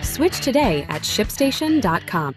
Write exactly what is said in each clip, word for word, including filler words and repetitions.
Switch today at ShipStation dot com.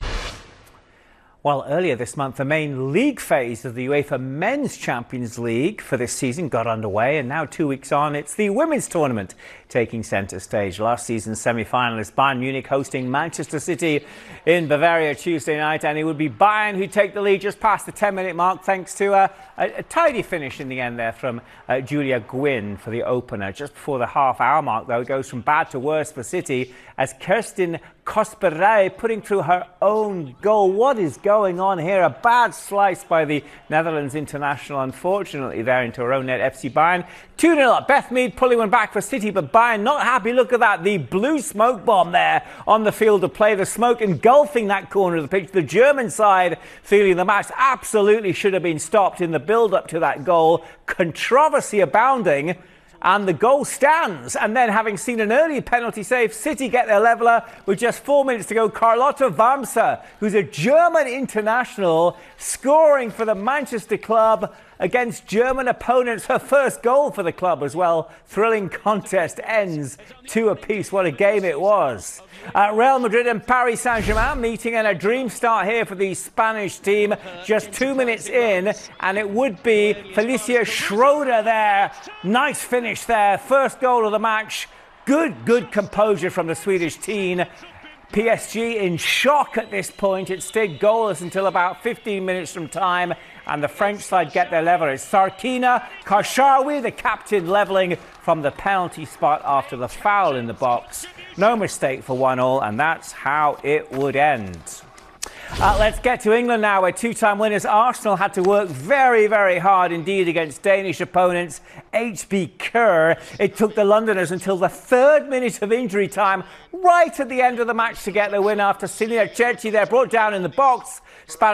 Well, earlier this month, the main league phase of the UEFA Men's Champions League for this season got underway, and now two weeks on, it's the women's tournament taking centre stage. Last season's semi-finalist Bayern Munich hosting Manchester City in Bavaria Tuesday night, and it would be Bayern who take the lead just past the ten-minute mark thanks to a, a, a tidy finish in the end there from uh, Julia Gwynn for the opener. Just before the half-hour mark, though, it goes from bad to worse for City as Kerstin Kosperaj putting through her own goal. What is going on here? A bad slice by the Netherlands international, unfortunately, there into her own net. F C Bayern two nil up. Beth Mead pulling one back for City, but Bayern not happy. Look at that, the blue smoke bomb there on the field of play. The smoke engulfing that corner of the pitch. The German side feeling the match absolutely should have been stopped in the build-up to that goal. Controversy abounding. And the goal stands. And then, having seen an early penalty save, City get their leveller with just four minutes to go. Carlotta Wamser, who's a German international, scoring for the Manchester club against German opponents. Her first goal for the club as well. Thrilling contest ends two apiece. What a game it was. Uh, Real Madrid and Paris Saint-Germain meeting, and a dream start here for the Spanish team. Just two minutes in, and it would be Felicia Schroeder there. Nice finish there. First goal of the match. Good, good composure from the Swedish teen. P S G in shock at this point. It stayed goalless until about fifteen minutes from time, and the French side get their leveller. It's Sarkina Karshawi, the captain, levelling from the penalty spot after the foul in the box. No mistake for one all, and that's how it would end. Uh, let's get to England now, where two-time winners Arsenal had to work very, very hard indeed against Danish opponents H B Kerr. It took the Londoners until the third minute of injury time, right at the end of the match, to get the win after Sinea Cherchi there brought down in the box.